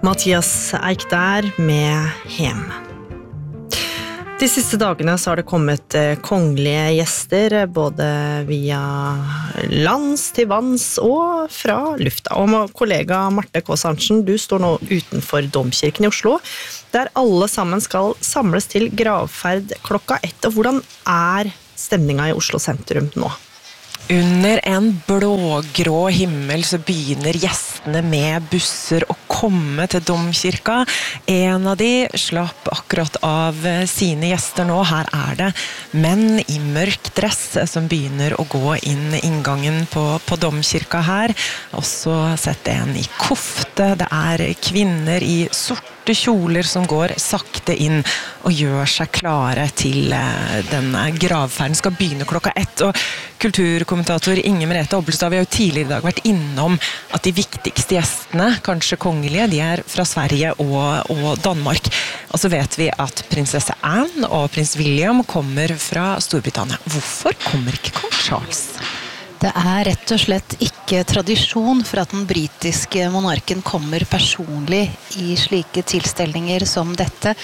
Mathias Eik der med Hem. De siste dagene så har det kommet kongelige gjester, både via lands til vanns og fra lufta. Og kollega Marte Kåsarnsen, du står nå utenfor Domkirken i Oslo, der alle sammen skal samles til gravferd klokka 1. Og hvordan stemningen i Oslo sentrum nå? Under en blågrå himmel så begynner gjestene med busser å komme til Domkirka. En av de slapp akkurat av sine gjester nå. Her det menn i mørk dress som begynner å gå inn inngangen på Domkirka her. Og så sett en i kofte. Det kvinner i sorte kjoler som går sakte inn og gjør seg klare til denne gravferden skal begynne klokka 1. Og kulturkommentator Inger Merete Obbelstad, vi har jo tidligere i dag vært innom at de viktigste gjestene, kanskje kongelige, de fra Sverige og Danmark. Og så vet vi at prinsesse Anne og prins William kommer fra Storbritannia. Hvorfor kommer ikke kong Charles? Det rett og slett ikke tradisjon for at den britiske monarken kommer personlig i slike tilstelninger som dette.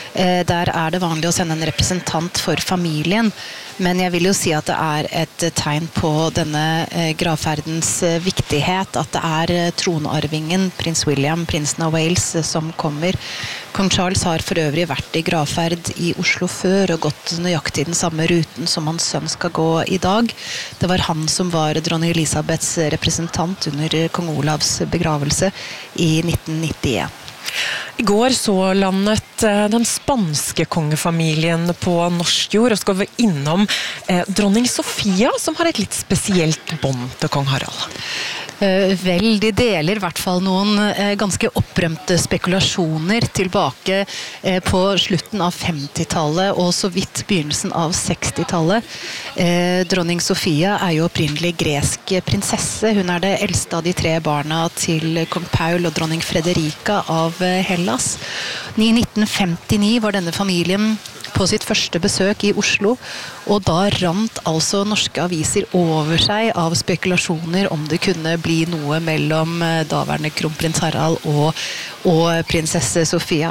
Der det vanlig å sende en representant for familien, men jeg vil jo si at det et tegn på denne gravferdens viktighet, at det tronarvingen, prins William, prinsen av Wales, som kommer. Kong Charles har for øvrig vært i gravferd i Oslo før og gått nøyaktig den samme ruten som hans sønn skal gå i dag. Det var han som var dronning Elisabeths representant under kong Olavs begravelse i 1991. I går så landet den spanske kongefamilien på norsk jord, og skal vi innom dronning Sofia, som har et litt spesielt bånd til kong Harald. Vel, de deler I hvert fall noen ganske opprømte spekulasjoner tilbake på slutten av 50-tallet og så vidt begynnelsen av 60-tallet. Dronning Sofia jo opprinnelig gresk prinsesse. Hun det eldste av de 3 barna til kong Paul og dronning Frederica av Hellas. I 1959 var denne familien på sitt første besøk I Oslo, og da rant altså norske aviser over seg av spekulasjoner om det kunne bli noe mellom daværende kronprins Harald og prinsesse Sofia.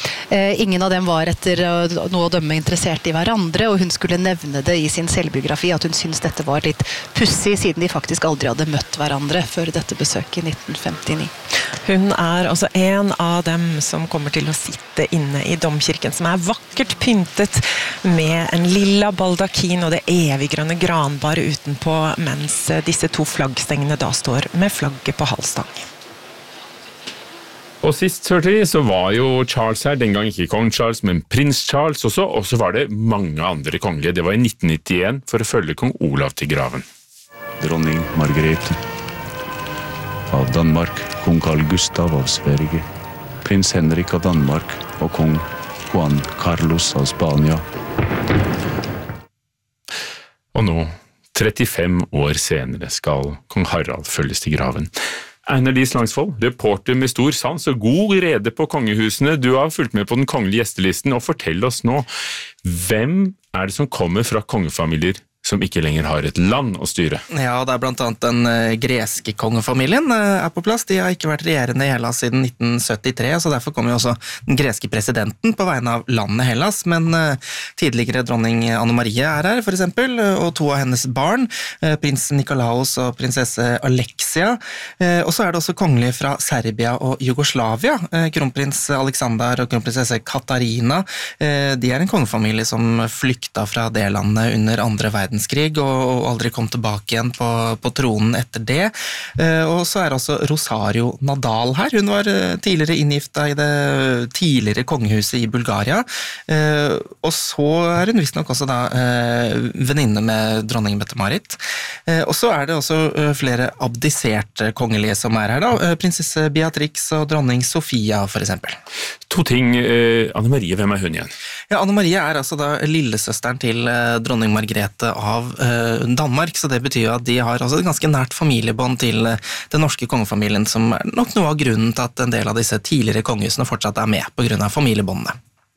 Ingen av dem var etter noe å dømme interessert I hverandre, og hun skulle nevne det I sin selvbiografi, at hun syntes dette var litt pussig, siden de faktisk aldri hadde møtt hverandre før dette besøket I 1959. Hun altså en av dem som kommer til å sitte inne I Domkirken, som vakkert pyntet med en lilla baldakin og det eviggrønne granbaret utenpå, mens disse 2 flaggstengene da står med flagget på halvstang. Og sist hørte vi, så var jo Charles her, den gang ikke kong Charles, men prins Charles også, og så var det mange andre kongelige. Det var I 1991 for å følge kong Olav til graven. Dronning Margrethe av Danmark, kong Carl Gustav av Sverige, prins Henrik av Danmark og kong Juan Carlos av Spania. Og nå, 35 år senere, skal kong Harald følges til graven. Einar-Lise Langsvold, reporter med stor sans og god rede på kongehusene. Du har fulgt med på den kongelige gjestelisten, og fortell oss nå, hvem det som kommer fra kongefamilier som ikke lenger har et land å styre? Ja, det blant annet den greske kongefamilien på plass. De har ikke vært regjerende I Hellas siden 1973, så derfor kommer jo også den greske presidenten på vegne av landet Hellas, men tidligere dronning Anne Marie her, for eksempel, og 2 av hennes barn, prins Nikolaos og prinsesse Alexia, og så det også kongelige fra Serbia og Jugoslavia, kronprins Alexander og kronprinsesse Katarina. De en kongefamilie som flykta fra det landet under andre verdenskrig, og aldri kom tilbake igjen på tronen etter det. Og så det også Rosario Nadal her. Hun var tidligere inngiftet I det tidligere kongehuset I Bulgaria. Og så hun visst nok også da venninne med dronning Mette-Marit. Og så det også flere abdiserte kongelige som her da. Prinsesse Beatrix og dronning Sofia, for eksempel. 2 ting. Anne Marie, hvem hun igjen? Ja, Anne Marie altså da lillesøsteren til dronning Margrethe av Danmark, så det betyr at de har altså et ganske nært familiebånd til den norske kongefamilien, som nok noe av grunnen til at en del av disse tidligere kongehusene fortsatt med på grunn av familiebåndene.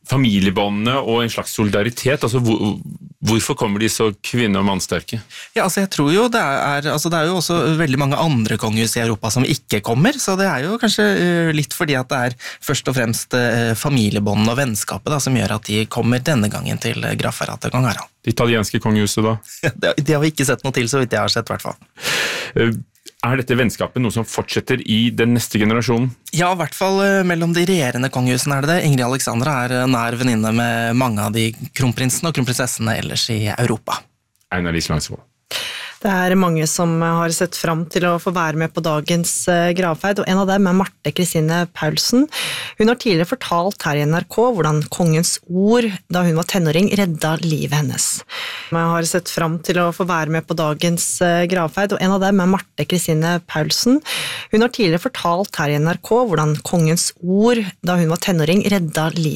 familiebåndene og en slags solidaritet? Altså, hvorfor kommer de så kvinne- og mannsterke? Ja, altså jeg tror jo det er jo også veldig mange andre kongehus i Europa som ikke kommer, så det er jo kanskje litt fordi at det er først og fremst familiebåndene og vennskapet da, som gjør at de kommer denne gangen til gravferda til kong Harald. Det italienske kongehuset da? Det har vi ikke sett noe til, så vidt jeg har sett i hvert fall. Er dette vennskapet noe som fortsetter i den neste generasjonen? Ja, i hvert fall mellom de regjerende kongehusene er det det. Ingrid Alexandra er nær venninne med mange av de kronprinsene og kronprinsessene ellers i Europa. Einar Lie Slangsvold. Det er mange som har sett fram til å få være med på dagens gravferd, og en av dem er Marte Kristine Paulsen. Hun har tidligere fortalt her i NRK hvordan kongens ord da hun var tenåring redda livet hennes. Man har sett fram til å få være med på dagens gravferd, og en av dem er Marte Kristine Paulsen. Hun har tidligere fortalt her i NRK hvordan kongens ord da hun var tenåring redda livet